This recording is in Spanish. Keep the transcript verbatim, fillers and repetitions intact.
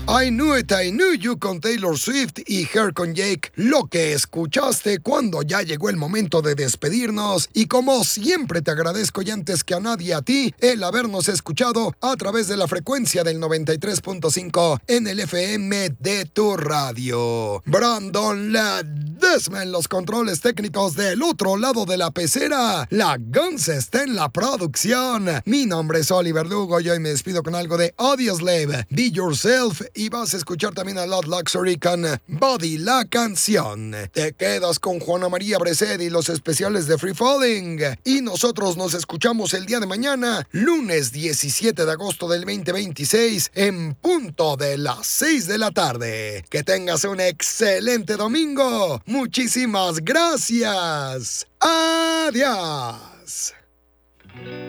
I Knew It, I Knew You con Taylor Swift y Her con Jake, lo que escuchaste cuando ya llegó el momento de despedirnos. Y como siempre te agradezco y antes que a nadie a ti el habernos escuchado a través de la frecuencia del noventa y tres punto cinco en el F M de tu radio. Brandon Ledesma en los controles técnicos del otro lado de la pecera. La Guns está en la producción. Mi nombre es Oliver Lugo y hoy me despido con algo de Audioslave, Be Yourself, y vas a escuchar también a Lot Luxury con Body, la canción. Te quedas con Juana María Bresed y los especiales de Free Falling. Y nosotros nos escuchamos el día de mañana, lunes diecisiete de agosto del veinte veintiséis, en punto de las seis de la tarde. Que tengas un excelente domingo. Muchísimas gracias. Adiós.